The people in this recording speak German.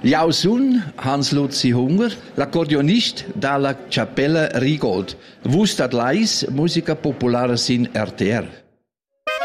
Jausun, Hans-Luzi Hunger, l'accordionist dalla Cappella Rigold. Vus dat lais, musica popolare sin RTR.